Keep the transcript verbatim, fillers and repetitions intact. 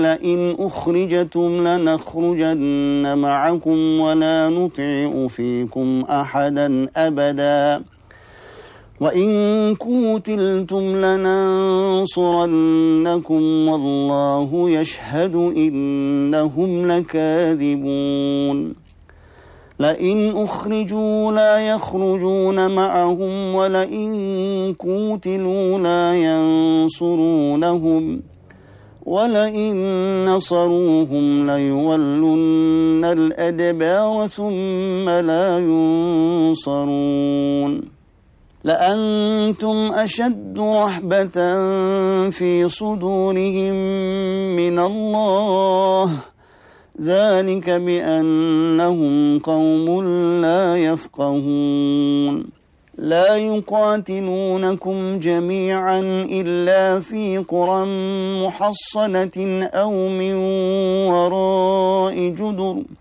لئن أخرجتم لنخرجن معكم ولا نطيع فيكم أحدا أبدا وإن قوتلتم لننصرنكم والله يشهد إنهم لكاذبون لئن أخرجوا لا يخرجون معهم ولئن قوتلوا لا ينصرونهم ولئن نصروهم ليولن الأدبار ثم لا ينصرون لأنتم أشد رهبة في صدورهم من الله ذلك بأنهم قوم لا يفقهون لا يقاتلونكم جميعا إلا في قرى محصنة أو من وراء جدر